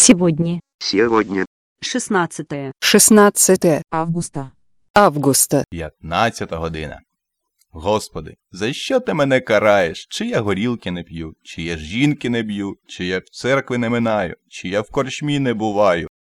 Сегодня. 16 августа. августа. 15 година. Господи, за що ти мене караєш? Чи я горілки не п'ю, чи я жінки не б'ю, чи я в церкви не минаю, чи я в корчмі не буваю?